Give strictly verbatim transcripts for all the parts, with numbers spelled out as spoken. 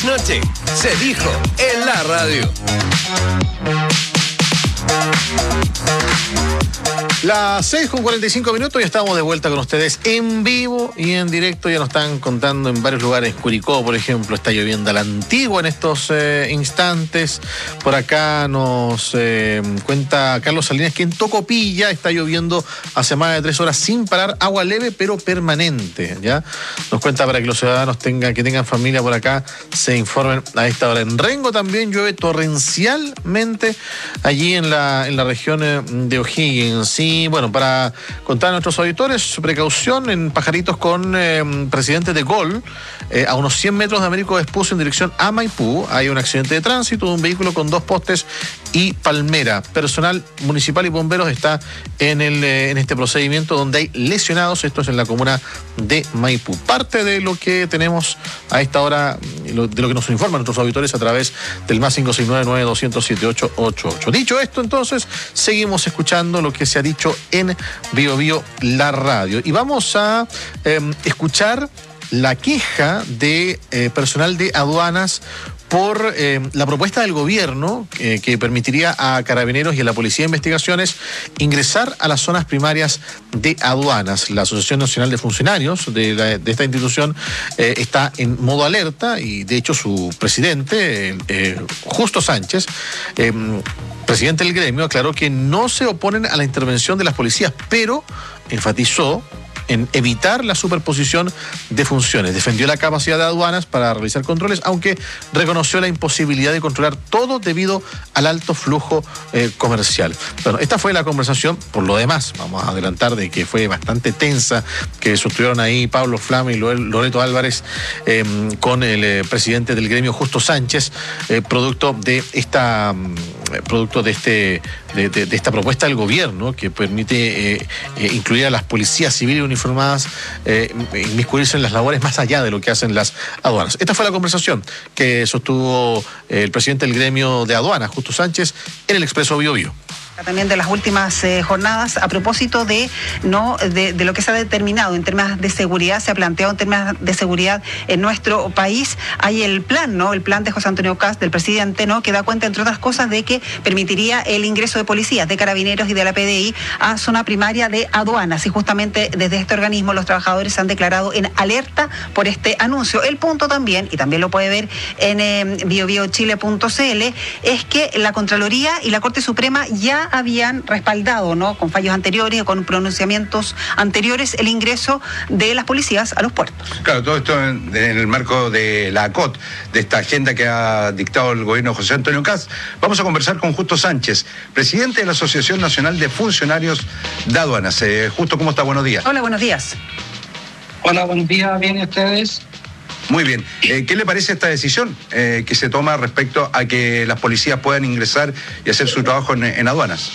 Noche se dijo en la radio. Las seis con cuarenta y cinco minutos y estamos de vuelta con ustedes en vivo y en directo. Ya nos están contando en varios lugares. Curicó, por ejemplo, está lloviendo a la antigua en estos eh, instantes. Por acá nos eh, cuenta Carlos Salinas que en Tocopilla está lloviendo hace más de tres horas sin parar, agua leve pero permanente. ¿Ya? Nos cuenta para que los ciudadanos tengan, que tengan familia por acá, se informen a esta hora. En Rengo también llueve torrencialmente allí en la, en la región de O'Higgins. Y bueno, para contar a nuestros auditores, precaución en Pajaritos con eh, presidente de Gol, eh, a unos cien metros de Américo Vespucio en dirección a Maipú. Hay un accidente de tránsito de un vehículo con dos postes y palmera. Personal municipal y bomberos está en, el, eh, en este procedimiento donde hay lesionados. Esto es en la comuna de Maipú. Parte de lo que tenemos a esta hora, de lo que nos informan nuestros auditores a través del más cinco seis nueve, nueve dos cero, siete ocho ocho ocho. Dicho esto, entonces, seguimos escuchando lo que se ha dicho en Bio Bio, la radio. Y vamos a eh, escuchar la queja de eh, personal de aduanas por eh, la propuesta del gobierno eh, que permitiría a carabineros y a la policía de investigaciones ingresar a las zonas primarias de aduanas. La Asociación Nacional de Funcionarios de, la, de esta institución eh, está en modo alerta y de hecho su presidente, eh, Justo Sánchez, eh, presidente del gremio, aclaró que no se oponen a la intervención de las policías, pero enfatizó en evitar la superposición de funciones. Defendió la capacidad de aduanas para realizar controles, aunque reconoció la imposibilidad de controlar todo debido al alto flujo eh, comercial. Bueno, esta fue la conversación. Por lo demás, vamos a adelantar de que fue bastante tensa, que sostuvieron ahí Pablo Flame y Loreto Álvarez eh, con el eh, presidente del gremio, Justo Sánchez, eh, producto de esta eh, producto de este de, de, de esta propuesta del gobierno que permite eh, eh, incluir a las policías civiles uniformadas, eh, inmiscuirse en las labores más allá de lo que hacen las aduanas. Esta fue la conversación que sostuvo eh, el presidente del gremio de aduanas, Justo Sánchez, en el Expreso Bio Bio. También de las últimas eh, jornadas, a propósito de no de, de lo que se ha determinado en temas de seguridad, se ha planteado en temas de seguridad en nuestro país. Hay el plan, ¿no? El plan de José Antonio Kast, del presidente, ¿no? Que da cuenta, entre otras cosas, de que permitiría el ingreso de policías, de carabineros y de la P D I a zona primaria de aduanas. Y justamente desde este organismo los trabajadores se han declarado en alerta por este anuncio. El punto también, y también lo puede ver en eh, bio bio chile punto c l, es que la Contraloría y la Corte Suprema ya habían respaldado, ¿no? Con fallos anteriores, con pronunciamientos anteriores, el ingreso de las policías a los puertos. Claro, todo esto en, en el marco de la A C O T, de esta agenda que ha dictado el gobierno de José Antonio Kast. Vamos a conversar con Justo Sánchez, presidente de la Asociación Nacional de Funcionarios de Aduanas. Eh, Justo, ¿cómo está? Buenos días. Hola, buenos días. Hola, buenos días. ¿Bien y ustedes? Muy bien. Eh, ¿Qué le parece esta decisión eh, que se toma respecto a que las policías puedan ingresar y hacer su trabajo en, en aduanas?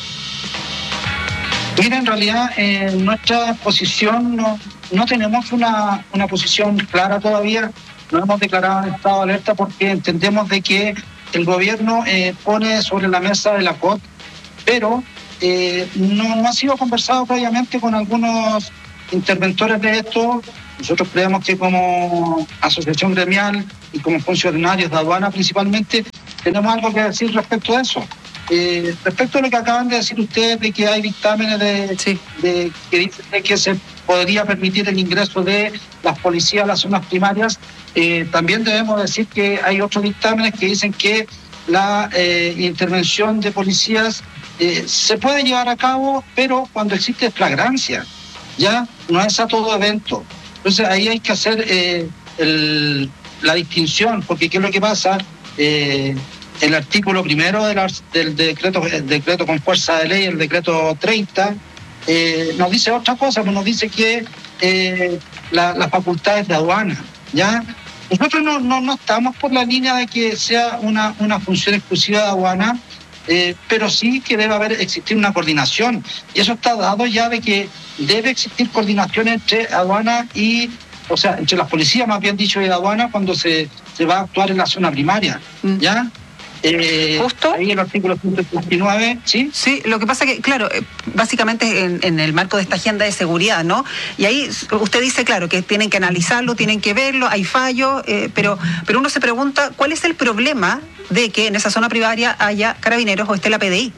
Mira, en realidad, en eh, nuestra posición no, no tenemos una, una posición clara todavía. No hemos declarado en estado de alerta porque entendemos de que el gobierno eh, pone sobre la mesa de la C O T, pero eh, no, no ha sido conversado previamente con algunos interventores de esto. Nosotros creemos que como asociación gremial y como funcionarios de aduana principalmente tenemos algo que decir respecto a eso. Eh, respecto a lo que acaban de decir ustedes de que hay dictámenes de, sí. de que dicen de que se podría permitir el ingreso de las policías a las zonas primarias, eh, también debemos decir que hay otros dictámenes que dicen que la eh, intervención de policías eh, se puede llevar a cabo, pero cuando existe flagrancia, ya no es a todo evento. Entonces ahí hay que hacer eh, el, la distinción, porque ¿qué es lo que pasa? Eh, el artículo primero de la, del decreto, el decreto con fuerza de ley, el decreto treinta, eh, nos dice otra cosa, pues nos dice que eh, la, las facultades de aduana, ¿ya? Nosotros no, no, no estamos por la línea de que sea una, una función exclusiva de aduana, eh, pero sí que debe haber existir una coordinación, y eso está dado ya de que debe existir coordinación entre aduana y, o sea, entre las policías, más bien dicho, y aduana cuando se, se va a actuar en la zona primaria, ¿ya? Eh, Justo. Ahí el artículo ciento treinta y nueve, ¿sí? Sí, lo que pasa que, claro, eh, básicamente en, en el marco de esta agenda de seguridad, ¿no? Y ahí usted dice, claro, que tienen que analizarlo, tienen que verlo, hay fallos, eh, pero, pero uno se pregunta, ¿cuál es el problema de que en esa zona primaria haya carabineros o esté la P D I?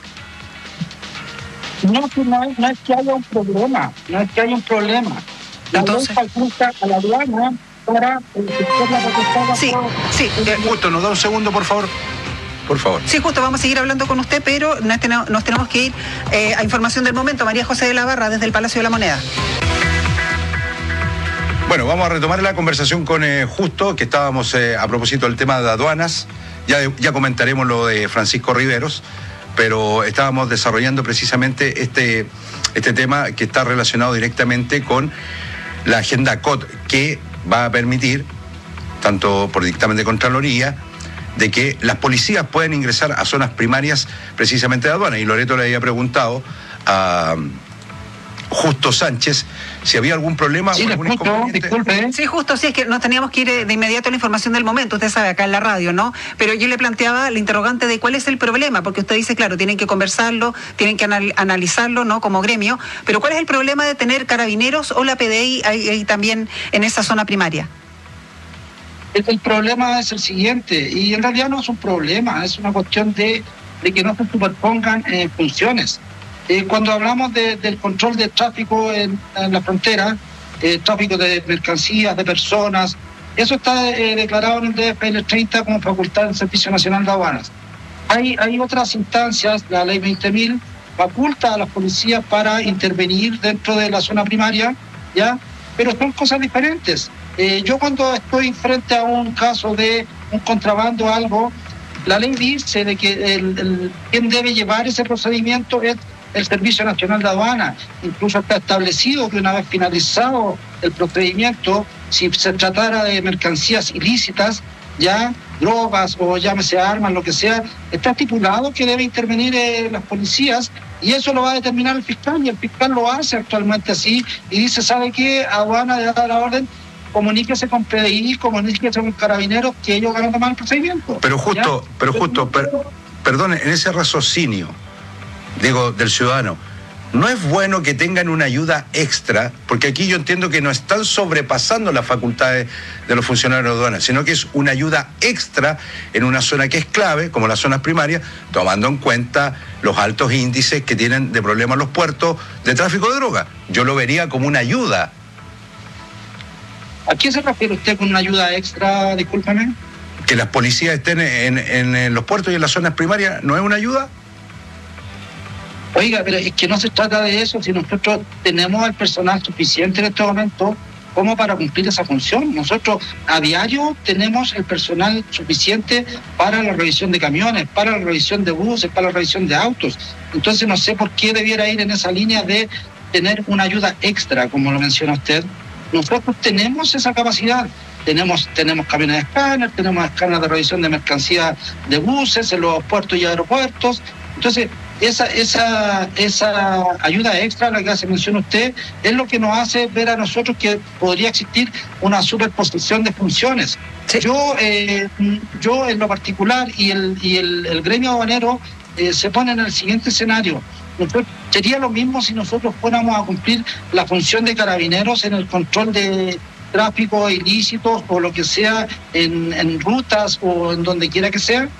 No, no es, no es que haya un problema, no es que haya un problema. La Entonces, ley faculta a la aduana para el sistema de sí, sí. eh, Justo, nos da un segundo, por favor. Por favor. Sí, justo, vamos a seguir hablando con usted, pero nos tenemos, nos tenemos que ir eh, a información del momento. María José de la Barra, desde el Palacio de la Moneda. Bueno, vamos a retomar la conversación con eh, Justo, que estábamos eh, a propósito del tema de aduanas. Ya, ya comentaremos lo de Francisco Riveros, pero estábamos desarrollando precisamente este, este tema que está relacionado directamente con la agenda C O T, que va a permitir, tanto por dictamen de Contraloría, de que las policías pueden ingresar a zonas primarias precisamente de aduana. Y Loreto le había preguntado a Justo Sánchez si había algún problema Sí, o le algún escucho, inconveniente. disculpe. Sí, justo, sí, es que nos teníamos que ir de inmediato a la información del momento, usted sabe, acá en la radio, ¿no? Pero yo le planteaba la interrogante de cuál es el problema, porque usted dice, claro, tienen que conversarlo, tienen que anal- analizarlo, ¿no? Como gremio, pero ¿cuál es el problema de tener carabineros o la P D I ahí, ahí también en esa zona primaria? El, el problema es el siguiente, y en realidad no es un problema, es una cuestión de, de que no se superpongan eh, funciones. Eh, cuando hablamos de, del control de tráfico en, en la frontera, eh, tráfico de mercancías, de personas, eso está eh, declarado en el D F L treinta como facultad del Servicio Nacional de Aduanas. Hay, hay otras instancias, la ley veinte mil faculta a las policías para intervenir dentro de la zona primaria, ¿ya? Pero son cosas diferentes. Eh, yo cuando estoy frente a un caso de un contrabando o algo, la ley dice de que el, el, quien debe llevar ese procedimiento es el Servicio Nacional de Aduana. Incluso está establecido que una vez finalizado el procedimiento, si se tratara de mercancías ilícitas, ya drogas o llámese armas, lo que sea, está estipulado que debe intervenir eh, las policías, y eso lo va a determinar el fiscal, y el fiscal lo hace actualmente así, y dice, ¿sabe qué? Aduana le da la orden, comuníquese con P D I, comuníquese con Carabineros, que ellos van a tomar el procedimiento. Pero justo, ¿Ya? pero justo, per, perdón, en ese raciocinio, digo, del ciudadano, ¿no es bueno que tengan una ayuda extra? Porque aquí yo entiendo que no están sobrepasando las facultades de los funcionarios de aduanas, sino que es una ayuda extra en una zona que es clave, como las zonas primarias, tomando en cuenta los altos índices que tienen de problemas los puertos de tráfico de droga. Yo lo vería como una ayuda. ¿A qué se refiere usted con una ayuda extra? Discúlpame. Que las policías estén en, en, en los puertos y en las zonas primarias, ¿no es una ayuda? Oiga, pero es que no se trata de eso, si nosotros tenemos el personal suficiente en este momento como para cumplir esa función. Nosotros a diario tenemos el personal suficiente para la revisión de camiones, para la revisión de buses, para la revisión de autos. Entonces no sé por qué debiera ir en esa línea de tener una ayuda extra, como lo menciona usted. Nosotros tenemos esa capacidad. Tenemos, tenemos camiones de escáner, tenemos escáneres de revisión de mercancías de buses en los puertos y aeropuertos. Entonces, esa, esa, esa ayuda extra, la que se menciona usted, es lo que nos hace ver a nosotros que podría existir una superposición de funciones. Sí. Yo, eh, yo en lo particular y el, y el, el gremio aduanero eh, se pone en el siguiente escenario. Nosotros, sería lo mismo si nosotros fuéramos a cumplir la función de carabineros en el control de tráfico ilícitos o lo que sea en, en rutas o en donde quiera que sea.